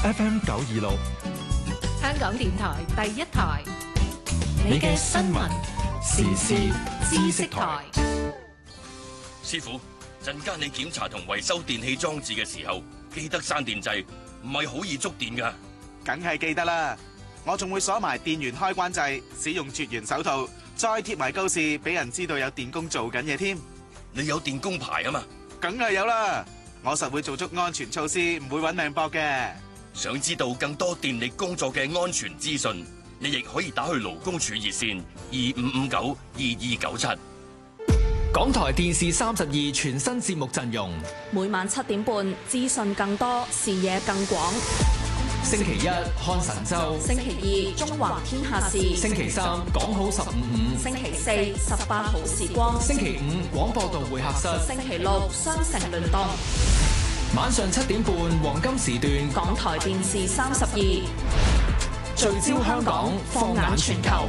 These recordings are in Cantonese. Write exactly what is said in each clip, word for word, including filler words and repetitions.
F M 九二六， 香港電台第一台， 你嘅新聞時事知識台。 師傅，陣間你檢查同維修電器裝置嘅時候，記得閂電掣，唔係好易觸電噶。 梗係記得啦，我仲會鎖埋電源開關掣，使用絕緣手套，再貼埋告示，俾人知道有電工做緊嘢添。 你有電工牌啊嘛？ 梗係有啦，我實會做足安全措施，唔會搵命搏嘅。 想知道更多電力工作嘅安全資訊，你亦可以打去勞工處熱線二五五九二二九七。 港台電視三十二全新節目陣容， 每晚七點半，資訊更多，視野更廣。 星期一看神州， 星期二中華天下事， 星期三講好十五五， 星期四十八好時光， 星期五廣播道會客室， 星期六雙城聯動。 晚上七點半黃金時段， 港台電視三十二聚焦香港，放眼全球。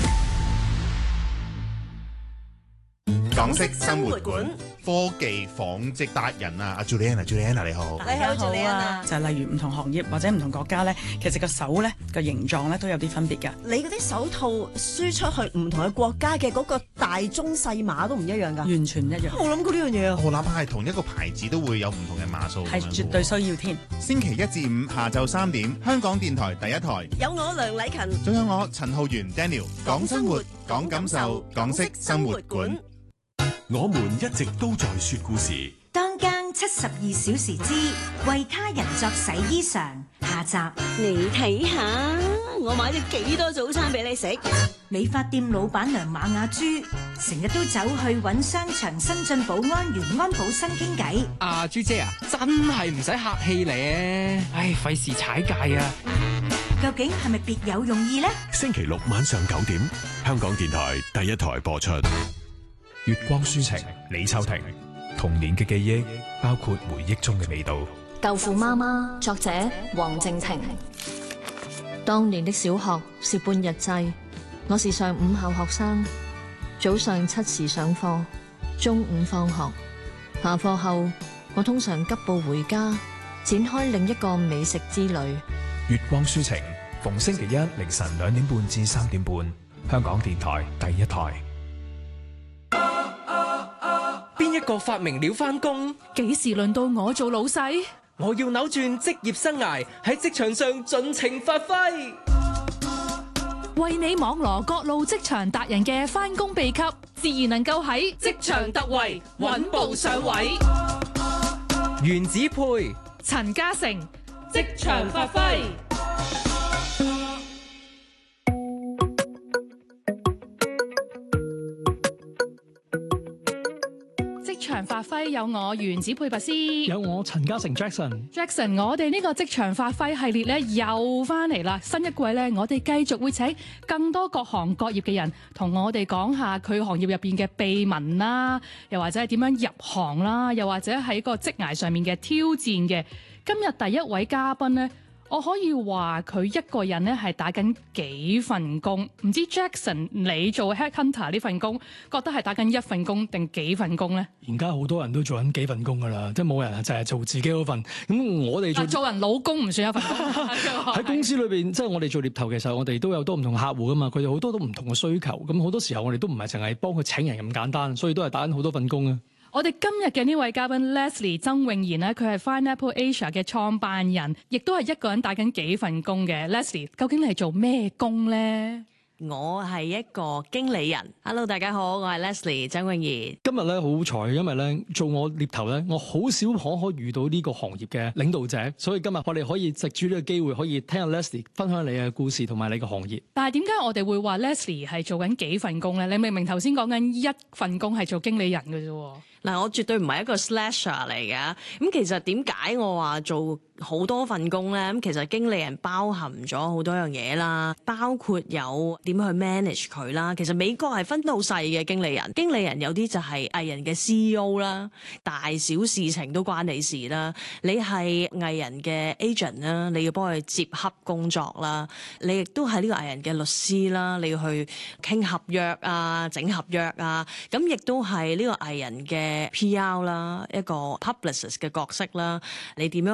港式生活館科技紡織達人啊，阿 Juliana，Juliana 你好， 你好 Juliana。就係例如唔同行業或者唔同國家咧，其實個手咧個形狀咧都有啲分別㗎。 你嗰啲手套輸出去唔同嘅國家嘅嗰個大中細碼都唔一樣㗎， 完全唔一樣。 我諗過呢樣嘢啊， 我哪怕係同一個牌子都會有唔同嘅碼數， 係絕對需要添。 星期一至五下晝三點，香港電台第一台有我梁禮勤， 仲有我陳浩源 Daniel， 講生活，講感受，港式生活館。 我們一直都在說故事。 當間七十二小時之為他人作洗衣裳下集。 你睇下，我買咗幾多早餐俾你食。 理髮店老闆娘馬雅珠成日都走去揾商場新進保安員安保新傾偈。 阿珠姐啊，真係唔使客氣咧，唉，費事踩界啊！ 究竟係咪別有用意呢？ 星期六晚上九點，香港電台第一台播出。 月光抒情，李秋婷。童年嘅記憶包括回憶中嘅味道。 豆腐媽媽，作者黃靜婷。當年的小學是半日制，我是上午校學生，早上七時上課，中午放學，下課後我通常急步回家，展開另一個美食之旅。 月光抒情，逢星期一凌晨兩點半至三點半，香港電台第一台。 邊一個發明了返工？ 幾時輪到我做老細？ 我要扭轉職業生涯，喺職場上盡情發揮， 為你網羅各路職場達人嘅返工秘笈，自然能夠喺職場突圍，穩步上位。 原子配陳嘉誠，職場發揮。職場發揮有我原子配拔師， 有我陳嘉誠 Jackson。 Jackson， 我哋呢個職場發揮系列咧又翻嚟啦！新一季咧，我哋繼續會請更多各行各業嘅人，同我哋講下佢行業入邊嘅秘聞啦，又或者係點樣入行啦，又或者喺個職涯上面嘅挑戰嘅。今日第一位嘉賓咧，我可以話佢一個人咧係打緊幾份工，唔知 Jackson 你做 Headhunter 呢份工，覺得係打緊一份工定幾份工咧？ 而家好多人都做緊幾份工噶啦，即係冇人就係做自己嗰份。咁我哋做做人老公唔算一份工。 喺公司裏邊，即係我哋做獵頭嘅時候，我哋都有多唔同客戶噶嘛，佢哋好多都唔同嘅需求。咁好多時候我哋都唔係淨係幫佢請人咁簡單，所以都係打緊好多份工啊。 我哋今日嘅呢位嘉賓 Leslie 曾穎賢咧，佢係 Pineapple Asia 嘅創辦人，亦都係一個人打緊幾份工嘅。Leslie， 究竟你係做咩工咧？ 我係一個經理人。Hello， 大家好，我係 Leslie 曾穎賢。 今日咧好彩，因為咧做我獵頭咧，我好少可可遇到呢個行業嘅領導者，所以今日我哋可以藉住呢個機會，可以聽下 Leslie 分享你嘅故事同埋你嘅行業。 但係點解我哋會話 Leslie 係做緊幾份工咧？你明明頭先講緊一份工係做經理人嘅啫。 嗱，我絕對唔係一個 slasher 嚟㗎。咁其實點解我話做好多份工咧？咁其實經理人包含咗好多樣嘢啦，包括有點去 manage 佢啦。其實美國係分得好細嘅經理人，經理人有啲就係藝人嘅 C E O 啦，大小事情都關你事啦。你係藝人嘅 agent 啦，你要幫佢接洽工作啦。你亦都係呢個藝人嘅律師啦，你要去傾合約啊、整合約啊。咁亦都係呢個藝人嘅P R 啦，一個 publicist 嘅角色啦，你點樣